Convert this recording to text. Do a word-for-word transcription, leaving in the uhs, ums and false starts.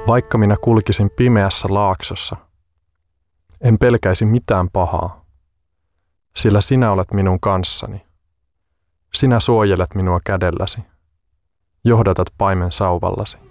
Vaikka minä kulkisin pimeässä laaksossa, en pelkäisi mitään pahaa, sillä sinä olet minun kanssani. Sinä suojelet minua kädelläsi, johdatat paimen sauvallasi.